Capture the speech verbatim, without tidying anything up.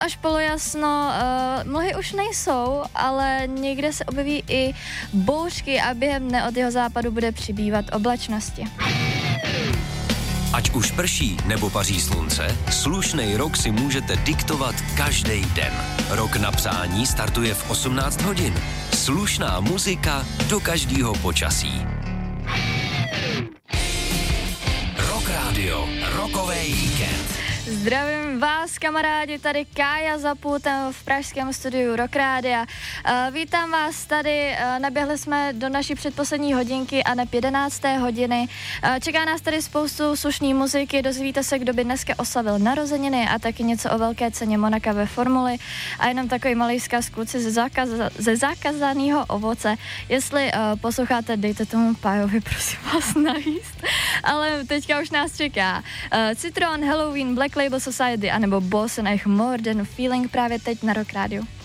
až polojasno, uh, mlhy už nejsou, ale někde se objeví i bouřky a během dne od jeho západu bude přibývat oblačnosti. Ať už prší nebo paří slunce, slušnej rok si můžete diktovat každý den. Rok na psání startuje v osmnáct hodin. Slušná muzika do každého počasí. Rock Radio, rokovej víkend. Zdravím vás, kamarádi, tady Kája za pultem v pražském studiu Rock Rádia. Uh, vítám vás tady, uh, naběhli jsme do naší předposlední hodinky a neb jedenácté hodiny. Uh, čeká nás tady spoustu slušný muziky, dozvíte se, kdo by dneska oslavil narozeniny a taky něco o velké ceně Monaka ve formuli a jenom takový malý vzkaz kluci ze, zákaza, ze zákazaného ovoce. Jestli uh, posloucháte, dejte tomu pájovi, prosím vás, najíst. Ale teďka už nás čeká uh, Citron, Halloween, Black Label Society anebo Boss and More Than a Feeling právě teď na Rock Radio.